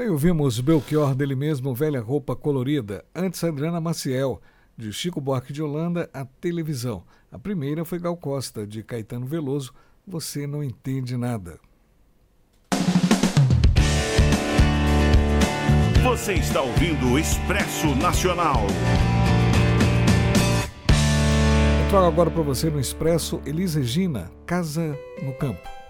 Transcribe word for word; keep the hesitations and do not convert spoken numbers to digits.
Aí ouvimos Belchior, dele mesmo, Velha Roupa Colorida. Antes, Adriana Maciel, de Chico Buarque de Holanda, A Televisão. A primeira foi Gal Costa, de Caetano Veloso, Você Não Entende Nada. Você está ouvindo o Expresso Nacional. Eu trago agora para você no Expresso Elis Regina, Casa no Campo.